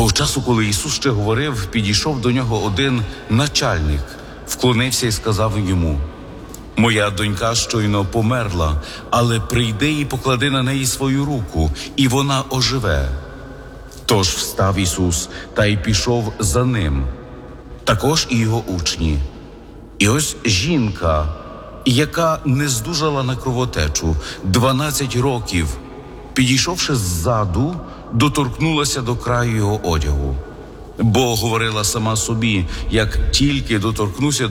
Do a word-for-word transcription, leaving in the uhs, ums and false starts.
Того часу, коли Ісус ще говорив, підійшов до нього один начальник, вклонився і сказав йому: «Моя донька щойно померла, але прийди і поклади на неї свою руку, і вона оживе». Тож встав Ісус та й пішов за ним, також і його учні. І ось жінка, яка не здужала на кровотечу дванадцять років, підійшовши ззаду, доторкнулася до краю його одягу. Бо говорила сама собі: як тільки доторкнуся